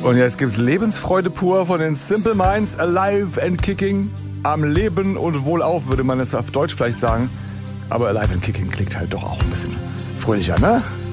Und jetzt gibt's Lebensfreude pur von den Simple Minds, Alive and Kicking. Am Leben und wohlauf, würde man es auf Deutsch vielleicht sagen. Aber Alive and Kicking klingt halt doch auch ein bisschen fröhlicher, ne?